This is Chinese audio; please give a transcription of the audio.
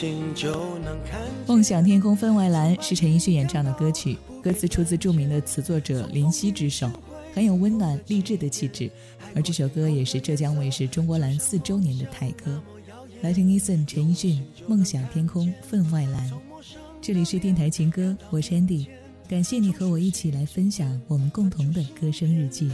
梦想天空分外蓝是陈奕迅演唱的歌曲，歌词出自著名的词作者林夕之手，很有温暖励志的气质。而这首歌也是浙江卫视中国蓝4周年的台歌。来听 Eason 陈奕迅梦想天空分外蓝。这里是电台情歌，我是 Andy， 感谢你和我一起来分享我们共同的歌声日记。